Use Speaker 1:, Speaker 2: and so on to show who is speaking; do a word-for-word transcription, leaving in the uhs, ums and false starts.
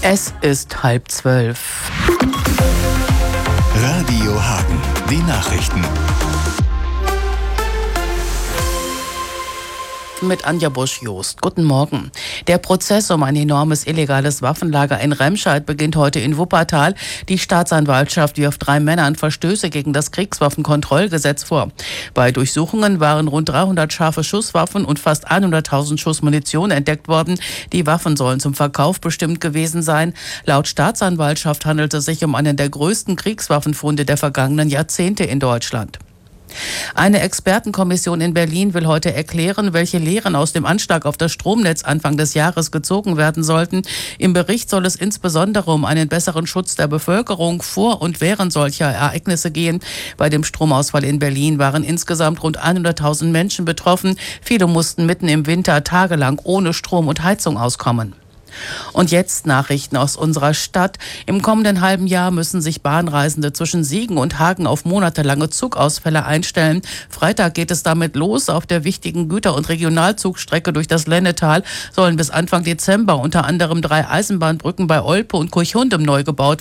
Speaker 1: Es ist halb zwölf.
Speaker 2: Radio Hagen, die Nachrichten.
Speaker 1: Mit Anja Busch-Jost. Guten Morgen. Der Prozess um ein enormes illegales Waffenlager in Remscheid beginnt heute in Wuppertal. Die Staatsanwaltschaft wirft drei Männern Verstöße gegen das Kriegswaffenkontrollgesetz vor. Bei Durchsuchungen waren rund dreihundert scharfe Schusswaffen und fast hunderttausend Schuss Munition entdeckt worden. Die Waffen sollen zum Verkauf bestimmt gewesen sein. Laut Staatsanwaltschaft handelt es sich um einen der größten Kriegswaffenfunde der vergangenen Jahrzehnte in Deutschland. Eine Expertenkommission in Berlin will heute erklären, welche Lehren aus dem Anschlag auf das Stromnetz Anfang des Jahres gezogen werden sollten. Im Bericht soll es insbesondere um einen besseren Schutz der Bevölkerung vor und während solcher Ereignisse gehen. Bei dem Stromausfall in Berlin waren insgesamt rund hunderttausend Menschen betroffen. Viele mussten mitten im Winter tagelang ohne Strom und Heizung auskommen. Und jetzt Nachrichten aus unserer Stadt. Im kommenden halben Jahr müssen sich Bahnreisende zwischen Siegen und Hagen auf monatelange Zugausfälle einstellen. Freitag geht es damit los. Auf der wichtigen Güter- und Regionalzugstrecke durch das Lennetal sollen bis Anfang Dezember unter anderem drei Eisenbahnbrücken bei Olpe und Kirchhundem neu gebaut